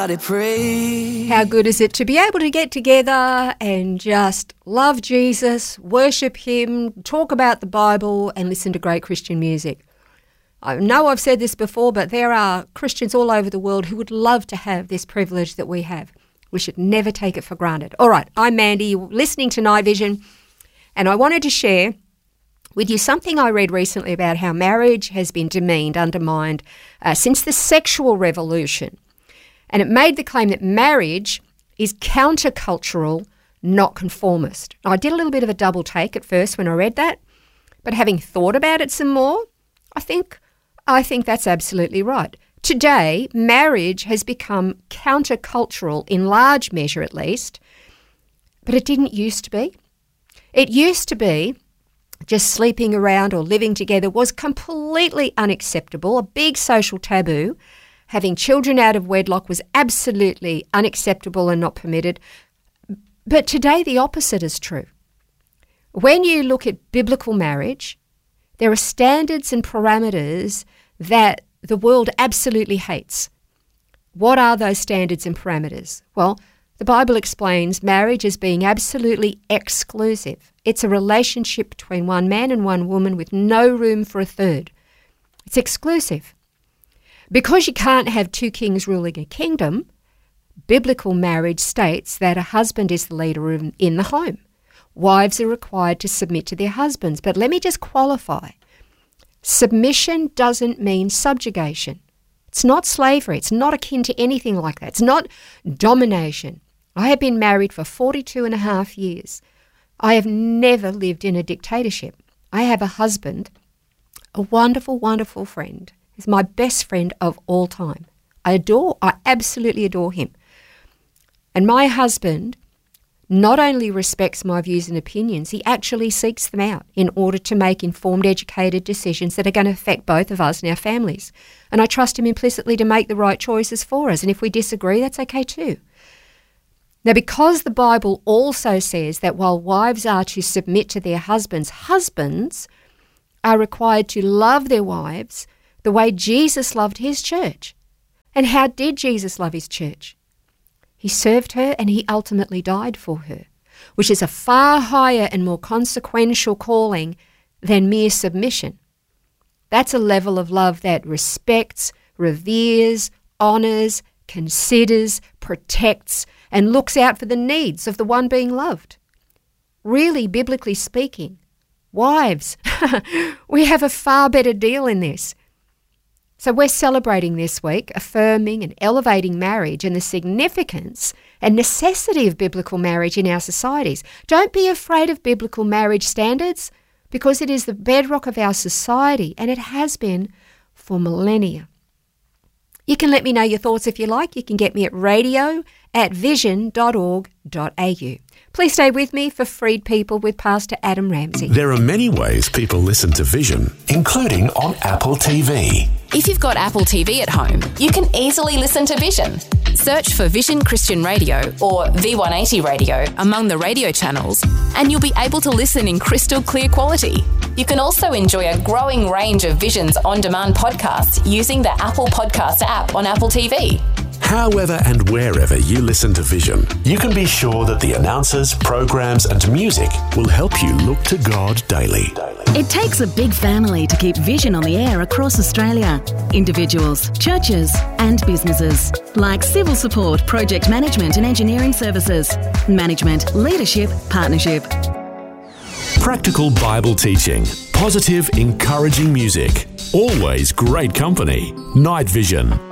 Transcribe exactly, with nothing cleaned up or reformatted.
How good is it to be able to get together and just love Jesus, worship him, talk about the Bible and listen to great Christian music. I know I've said this before, but there are Christians all over the world who would love to have this privilege that we have. We should never take it for granted. All right, I'm Mandy, you're listening to Night Vision, and I wanted to share with you something I read recently about how marriage has been demeaned, undermined uh, since the sexual revolution. And it made the claim that marriage is countercultural, not conformist. Now, I did a little bit of a double take at first when I read that, but having thought about it some more, I think I think that's absolutely right. Today, marriage has become countercultural, in large measure at least, but it didn't used to be. It used to be just sleeping around or living together was completely unacceptable, a big social taboo. Having children out of wedlock was absolutely unacceptable and not permitted. But today the opposite is true. When you look at biblical marriage, there are standards and parameters that the world absolutely hates. What are those standards and parameters? Well, the Bible explains marriage as being absolutely exclusive. It's a relationship between one man and one woman with no room for a third. It's exclusive. Because you can't have two kings ruling a kingdom, biblical marriage states that a husband is the leader in the home. Wives are required to submit to their husbands. But let me just qualify. Submission doesn't mean subjugation. It's not slavery. It's not akin to anything like that. It's not domination. I have been married for forty-two and a half years. I have never lived in a dictatorship. I have a husband, a wonderful, wonderful friend. He's my best friend of all time. I adore, I absolutely adore him. And my husband not only respects my views and opinions, he actually seeks them out in order to make informed, educated decisions that are going to affect both of us and our families. And I trust him implicitly to make the right choices for us. And if we disagree, that's okay too. Now, because the Bible also says that while wives are to submit to their husbands, husbands are required to love their wives the way Jesus loved his church. And how did Jesus love his church? He served her and he ultimately died for her, which is a far higher and more consequential calling than mere submission. That's a level of love that respects, reveres, honours, considers, protects, and looks out for the needs of the one being loved. Really, biblically speaking, wives, we have a far better deal in this. So we're celebrating this week, affirming and elevating marriage and the significance and necessity of biblical marriage in our societies. Don't be afraid of biblical marriage standards because it is the bedrock of our society and it has been for millennia. You can let me know your thoughts if you like. You can get me at radio at vision dot org dot a u. Please stay with me for Freed People with Pastor Adam Ramsey. There are many ways people listen to Vision, including on Apple T V. If you've got Apple T V at home, you can easily listen to Vision. Search for Vision Christian Radio or V one eighty Radio among the radio channels, and you'll be able to listen in crystal clear quality. You can also enjoy a growing range of Vision's on-demand podcasts using the Apple Podcasts app on Apple T V. However and wherever you listen to Vision, you can be sure that the announcers, programs and music will help you look to God daily. It takes a big family to keep Vision on the air across Australia. Individuals, churches and businesses, like civil support, project management and engineering services, management, leadership, partnership. Practical Bible teaching, positive, encouraging music, always great company. Night Vision.